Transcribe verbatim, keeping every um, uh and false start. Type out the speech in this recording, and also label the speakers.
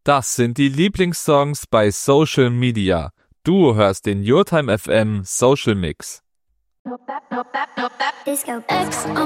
Speaker 1: Das sind die Lieblingssongs bei Social Media. Du hörst den YourTime F M Social Mix.
Speaker 2: Disco X